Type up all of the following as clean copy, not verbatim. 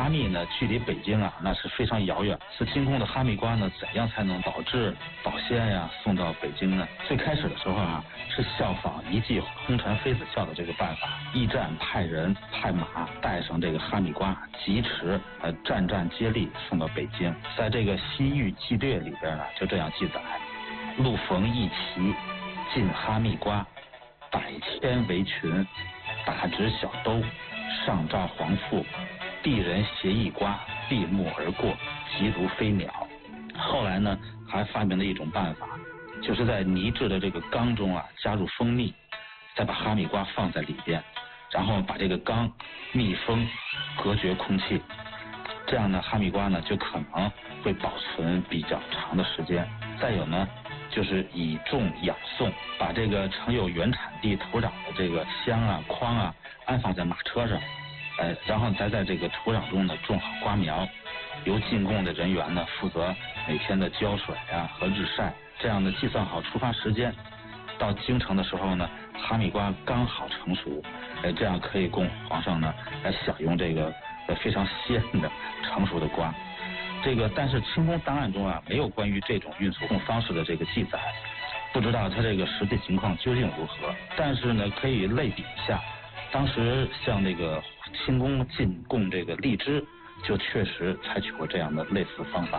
哈密呢，距离北京啊，那是非常遥远。是进贡的哈密瓜呢，怎样才能保质保鲜呀，送到北京呢？最开始的时候啊，是效仿一骑红尘妃子笑的这个办法，驿站派人派马带上这个哈密瓜，疾驰战战接力送到北京。在这个《西域纪略》里边呢，就这样记载：路逢一骑进哈密瓜，百千围裙，大直小兜，上罩黄腹，地人携一瓜，闭目而过，急如飞鸟。后来呢，还发明了一种办法，就是在泥制的这个缸中啊，加入蜂蜜，再把哈密瓜放在里边，然后把这个缸密封，隔绝空气。这样呢，哈密瓜呢就可能会保存比较长的时间。再有呢，就是以种养送，把这个盛有原产地土壤的这个箱啊、筐啊安放在马车上，然后再在这个土壤中呢种好瓜苗，由进贡的人员呢负责每天的浇水啊和日晒，这样呢计算好出发时间，到京城的时候呢，哈密瓜刚好成熟，这样可以供皇上呢来享用这个非常鲜的成熟的瓜。但是清宫档案中啊，没有关于这种运输方式的这个记载，不知道它这个实际情况究竟如何。但是呢，可以类比一下，当时像那个清宫进贡这个荔枝，就确实采取过这样的类似方法。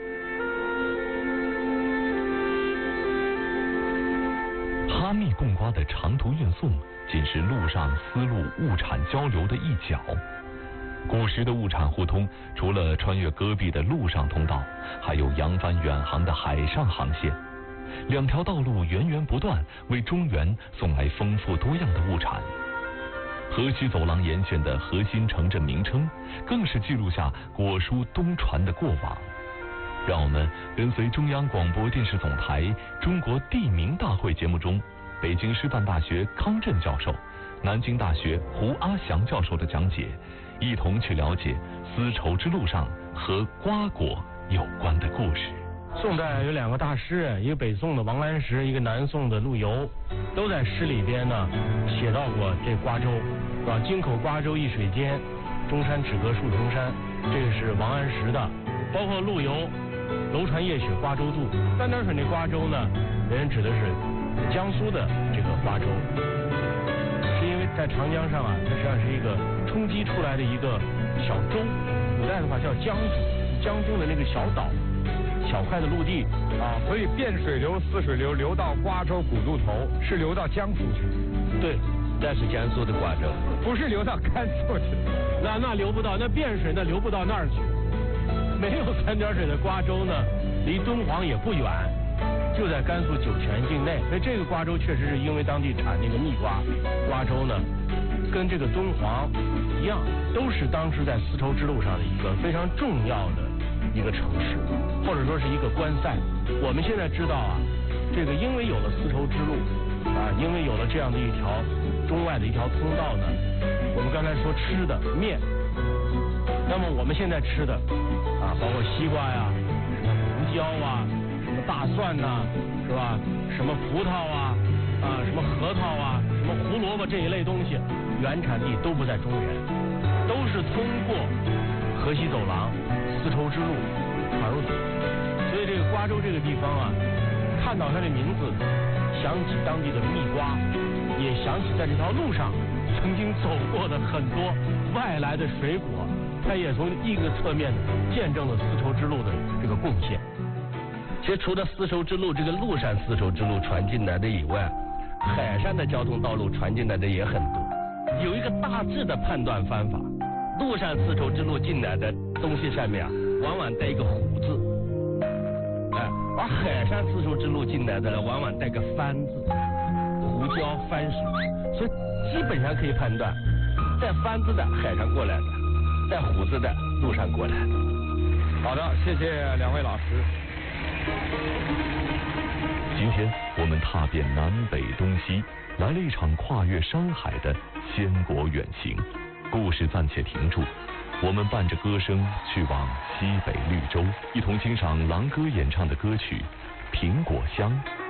哈密贡瓜的长途运送仅是陆上丝路物产交流的一角。古时的物产互通，除了穿越戈壁的陆上通道，还有扬帆远航的海上航线。两条道路源源不断，为中原送来丰富多样的物产。河西走廊沿线的核心城镇名称，更是记录下果蔬东传的过往。让我们跟随中央广播电视总台《中国地名大会》节目中，北京师范大学康震教授、南京大学胡阿祥教授的讲解，一同去了解丝绸之路上和瓜果有关的故事。 宋代有两个大诗，一个北宋的王安石，一个南宋的陆游，都在诗里边呢写到过这瓜州，是吧？京口瓜州一水间，中山只隔数重山，这个是王安石的。包括陆游，楼船夜雪瓜洲渡，三点水那瓜州呢，人指的是江苏的这个瓜州，是因为在长江上啊，它实际上是一个冲击出来的一个小洲，古代的话叫江子，江中的那个小岛。小块的陆地啊，所以汴水流、泗水流流到瓜州古渡头，是流到江苏去。 对，那是江苏的瓜州， 不是流到甘肃去。 那流不到，那汴水那流不到那儿去。没有三点水的瓜州呢，离敦煌也不远，就在甘肃酒泉境内。所以这个瓜州确实是因为当地产那个蜜瓜，瓜州呢跟这个敦煌一样，都是当时在丝绸之路上的一个非常重要的一个城市，或者说是一个关塞。我们现在知道啊，这个因为有了丝绸之路啊，因为有了这样的一条中外的一条通道呢，我们刚才说吃的面，那么我们现在吃的啊，包括西瓜呀、什么胡椒啊、什么大蒜呐、是吧？什么葡萄啊、什么核桃啊、什么胡萝卜这一类东西，原产地都不在中原，都是通过河西走廊、丝绸之路传入的。所以这个瓜州这个地方啊，看到它的名字，想起当地的蜜瓜，也想起在这条路上曾经走过的很多外来的水果，它也从一个侧面见证了丝绸之路的这个贡献。 其实除了丝绸之路这个陆上丝绸之路传进来的以外，海上的交通道路传进来的也很多。有一个大致的判断方法，陆上丝绸之路进来的东西上面啊，往往带一个胡字，而海上丝绸之路进来的往往带个番字，胡椒、番薯，所以基本上可以判断，带番字的海上过来的，带胡子的陆上过来的。 好的，谢谢两位老师。 今天我们踏遍南北东西，来了一场跨越山海的仙国远行。故事暂且停住，我们伴着歌声去往西北绿洲，一同欣赏郎哥演唱的歌曲《苹果香》。